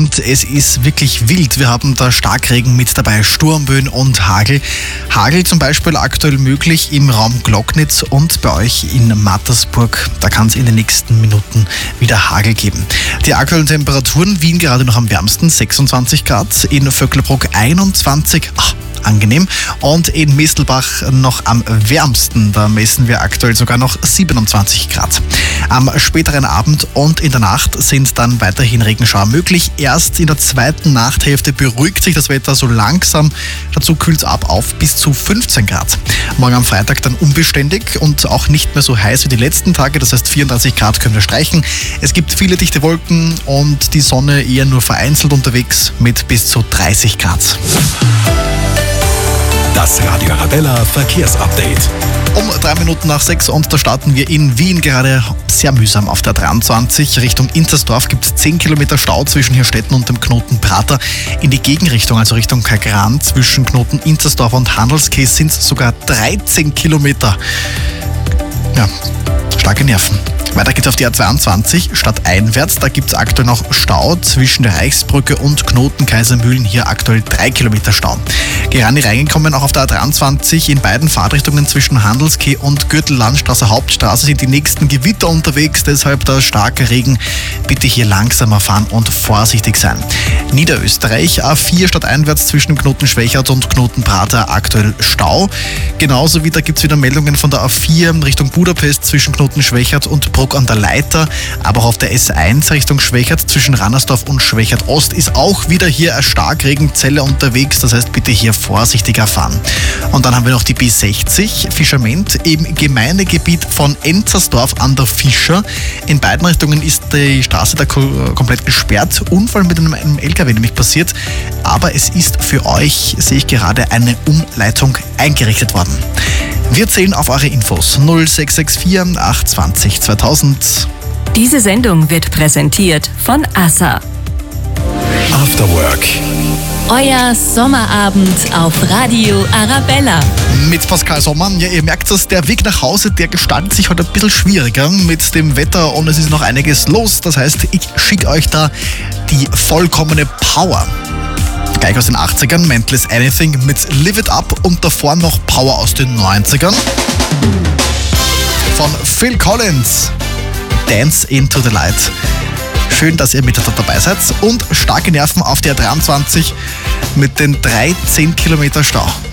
und es ist wirklich wild. Wir haben da Starkregen mit dabei, Sturmböen und Hagel. Hagel zum Beispiel aktuell möglich im Raum Glocknitz und bei euch in Mattersburg. Da kann es in den nächsten Minuten wieder Hagel geben. Die aktuellen Temperaturen: Wien gerade noch am wärmsten, 26 Grad, in Vöcklerbruck 21, angenehm. Und in Mistelbach noch am wärmsten. Da messen wir aktuell sogar noch 27 Grad. Am späteren Abend und in der Nacht sind dann weiterhin Regenschauer möglich. Erst in der zweiten Nachthälfte beruhigt sich das Wetter so langsam. Dazu kühlt es ab auf bis zu 15 Grad. Morgen am Freitag dann unbeständig und auch nicht mehr so heiß wie die letzten Tage. Das heißt, 34 Grad können wir streichen. Es gibt viele dichte Wolken und die Sonne eher nur vereinzelt unterwegs mit bis zu 30 Grad. Das Radio Arabella Verkehrsupdate. Um 3 Minuten nach 6 und da starten wir in Wien gerade sehr mühsam auf der 23. Richtung Inzersdorf gibt es 10 Kilometer Stau zwischen Hirstetten und dem Knoten Prater. In die Gegenrichtung, also Richtung Kagran, zwischen Knoten Inzersdorf und Handelskäse sind es sogar 13 Kilometer. Ja, starke Nerven. Weiter geht's auf die A22 stadteinwärts. Da gibt es aktuell noch Stau zwischen der Reichsbrücke und Knoten Kaisermühlen. Hier aktuell 3 Kilometer Stau. Gerade reingekommen, auch auf der A23 in beiden Fahrtrichtungen zwischen Handelskeh und Gürtellandstraße Hauptstraße sind die nächsten Gewitter unterwegs. Deshalb der starke Regen. Bitte hier langsamer fahren und vorsichtig sein. Niederösterreich, A4 stadteinwärts zwischen Knoten Schwächert und Knoten Prater aktuell Stau. Genauso wie da gibt es wieder Meldungen von der A4 Richtung Budapest zwischen Knoten Schwächert und Bruck an der Leiter, aber auch auf der S1 Richtung Schwächert zwischen Rannersdorf und Schwächert Ost ist auch wieder hier eine Starkregenzelle unterwegs, das heißt bitte hier vorsichtiger fahren. Und dann haben wir noch die B60 Fischerment im Gemeindegebiet von Enzersdorf an der Fischer. In beiden Richtungen ist die Straße da komplett gesperrt. Unfall mit einem LKW nämlich passiert, aber es ist für euch, sehe ich gerade, eine Umleitung eingerichtet worden. Wir zählen auf eure Infos 0664 820 2000. Diese Sendung wird präsentiert von ASSA. After Work. Euer Sommerabend auf Radio Arabella. Mit Pascal Sommer. Ja, ihr merkt es, der Weg nach Hause, der gestaltet sich heute ein bisschen schwieriger mit dem Wetter und es ist noch einiges los. Das heißt, ich schicke euch da die vollkommene Power. Gleich aus den 80ern, Mental Anything mit Live It Up und davor noch Power aus den 90ern. Von Phil Collins, Dance into the Light. Schön, dass ihr mit dabei seid und starke Nerven auf der 23 mit den 13 Kilometer Stau.